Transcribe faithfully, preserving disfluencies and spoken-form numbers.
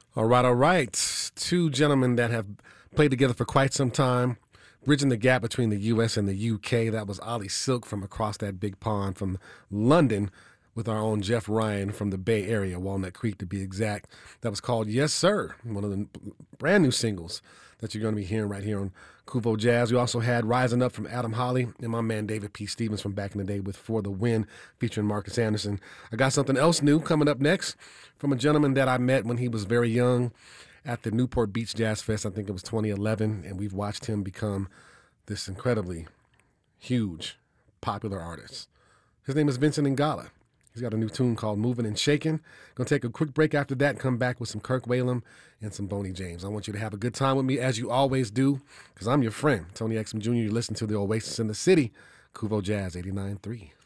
All right, all right. Two gentlemen that have played together for quite some time, bridging the gap between the U S and the U K. That was Ollie Silk from across that big pond from London, with our own Jeff Ryan from the Bay Area, Walnut Creek to be exact. That was called Yes Sir, one of the brand new singles that you're going to be hearing right here on Kuvo Jazz. We also had Rising Up from Adam Holly and my man David P. Stevens from back in the day with For the Win featuring Marcus Anderson. I got something else new coming up next from a gentleman that I met when he was very young at the Newport Beach Jazz Fest. I think it was twenty eleven, and we've watched him become this incredibly huge, popular artist. His name is Vincent Ingala. He's got a new tune called Moving and Shaking. Gonna take a quick break after that and come back with some Kirk Whalum and some Boney James. I want you to have a good time with me as you always do, because I'm your friend, Tony Exum Junior You listen to the Oasis in the City, Kuvo Jazz eighty-nine point three.